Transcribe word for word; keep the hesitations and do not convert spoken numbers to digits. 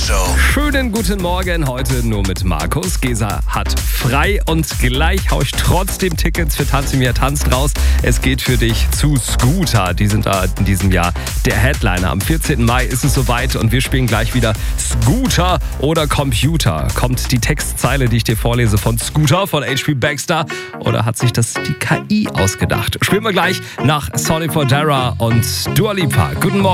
Show. Schönen guten Morgen, heute nur mit Markus. Gesa hat frei und gleich hau ich trotzdem Tickets für Tanze mir tanzt raus. Es geht für dich zu Scooter. Die sind da in diesem Jahr der Headliner. Am vierzehnten Mai ist es soweit und wir spielen gleich wieder Scooter oder Computer. Kommt die Textzeile, die ich dir vorlese, von Scooter, von H P Baxter, oder hat sich das die K I ausgedacht? Spielen wir gleich nach Sonny Fodera und Dua Lipa. Guten Morgen.